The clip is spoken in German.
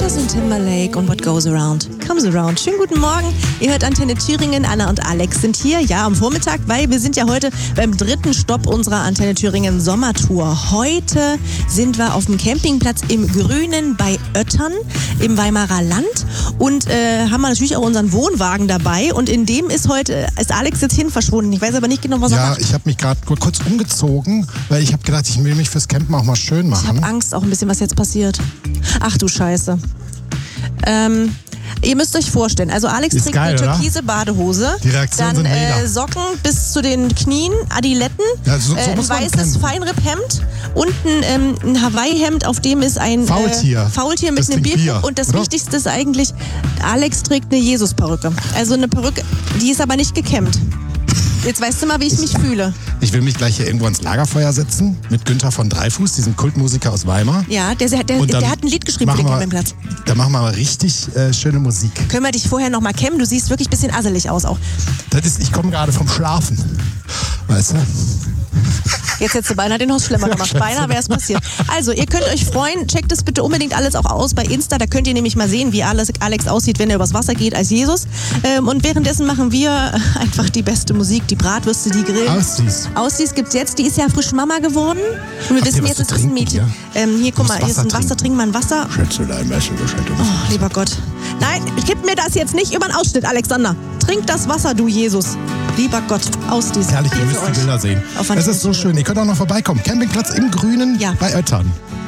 Justin Timberlake und What Goes Around Comes Around. Schönen guten Morgen. Ihr hört Antenne Thüringen. Anna und Alex sind hier, ja, am Vormittag, weil wir sind ja heute beim dritten Stopp unserer Antenne Thüringen Sommertour. Heute sind wir auf dem Campingplatz im Grünen bei Oettern im Weimarer Land und haben wir natürlich auch unseren Wohnwagen dabei und in dem ist Alex jetzt hin verschwunden. Ich weiß aber nicht genau, was er macht. Ja, ich habe mich gerade kurz umgezogen, weil ich habe gedacht, ich will mich fürs Campen auch mal schön machen. Ich habe Angst auch ein bisschen, was jetzt passiert. Ach du Scheiße. Ihr müsst euch vorstellen, also Alex ist trägt geil, eine türkise Badehose, die Reaktionen dann sind mega. Socken bis zu den Knien, Adiletten, Ja, so ein muss man weißes campen. Feinripphemd und ein Hawaii-Hemd, auf dem ist ein Faultier. Faultier mit Das einem trinkt Bierkrug. Bier, Und das oder? Wichtigste ist eigentlich, Alex trägt eine Jesus-Perücke. Also eine Perücke, die ist aber nicht gekämmt. Jetzt weißt du mal, wie ich mich fühle. Ich will mich gleich hier irgendwo ans Lagerfeuer setzen mit Günther von Dreifuß, diesem Kultmusiker aus Weimar. Ja, der Und dann hat ein Lied geschrieben für den Campingplatz. Da machen wir mal richtig schöne Musik. Können wir dich vorher noch mal kämmen? Du siehst wirklich ein bisschen asselig aus auch. Ich komme gerade vom Schlafen. Weißt du? Jetzt hättest du beinahe den Horst schlimmer gemacht. Beinahe wäre es passiert. Also, ihr könnt euch freuen. Checkt es bitte unbedingt alles auch aus bei Insta. Da könnt ihr nämlich mal sehen, wie Alex aussieht, wenn er übers Wasser geht als Jesus. Und währenddessen machen wir einfach die beste Musik. Die Bratwürste, die Grillen. Aussies gibt's jetzt. Die ist ja frisch Mama geworden. Und wir wissen jetzt, es ist ein Mädchen. Hier, guck mal, hier ist ein Wasser. Trink mal ein Wasser. Schätzelein, weißt du Bescheid. Oh, lieber Gott. Nein, gib mir das jetzt nicht über den Ausschnitt, Alexander. Trink das Wasser, du Jesus. Lieber Gott, Aussies. Herrlich, ihr müsst die Bilder sehen. Es ist so schön. Ihr könnt auch noch vorbeikommen. Campingplatz im Grünen bei Oettern.